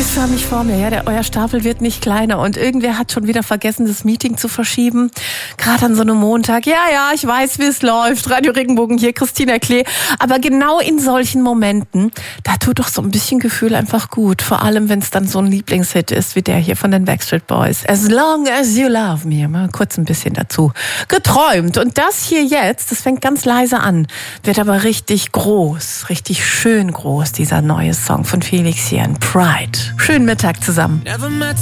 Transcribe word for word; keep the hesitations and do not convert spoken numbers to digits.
förmlich vor mir. Ja, der, euer Stapel wird nicht kleiner und irgendwer hat schon wieder vergessen, das Meeting zu verschieben. Gerade an so einem Montag. Ja, ja, ich weiß, wie es läuft. Radio Regenbogen hier, Christina Klee. Aber genau in solchen Momenten, da tut doch so ein bisschen Gefühl einfach gut. Vor allem, wenn es dann so ein Lieblingshit ist, wie der hier von den Backstreet Boys. As long as you love me. Mal kurz ein bisschen dazu geträumt. Und das hier jetzt, das fängt ganz leise an, wird aber richtig groß, richtig schön groß, dieser neue Song von Felix hier in Pride. Schönen Mittag zusammen.